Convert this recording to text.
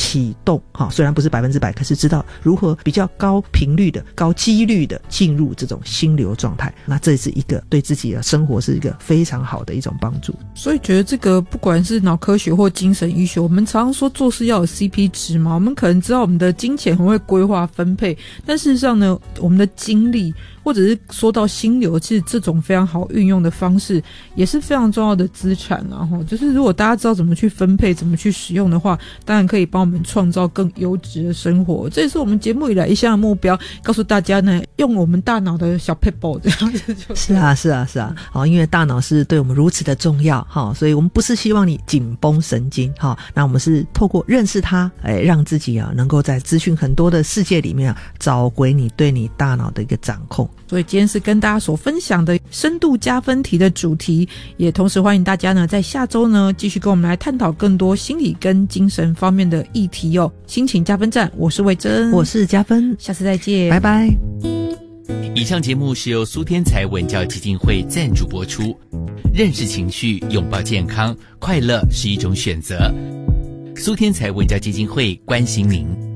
启动虽然不是100%，可是知道如何比较高频率的高几率的进入这种心流状态，那这是一个对自己的生活是一个非常好的一种帮助。 所以觉得这个不管是脑科学或精神医学，我们常常说做事要有 CP 值嘛，我们可能知道我们的金钱很会规划分配，但事实上呢，我们的精力或者是说到心流，其实这种非常好运用的方式也是非常重要的资产啊。就是如果大家知道怎么去分配怎么去使用的话，当然可以帮我们创造更优质的生活。这也是我们节目以来一项的目标，告诉大家呢，用我们大脑的小 pebble 这样子是啊因为大脑是对我们如此的重要所以我们不是希望你紧绷神经那我们是透过认识它让自己能够在资讯很多的世界里面找回你对你大脑的一个掌控。 所以今天是跟大家所分享的深度加分题的主题，也同时欢迎大家呢在下周呢继续跟我们来探讨更多心理跟精神方面的议题心情加分站，我是魏珍， 我是加分， 下次再见， 拜拜。 以上节目是由苏天才文教基金会赞助播出。认识情绪，拥抱健康，快乐是一种选择。苏天才文教基金会关心您。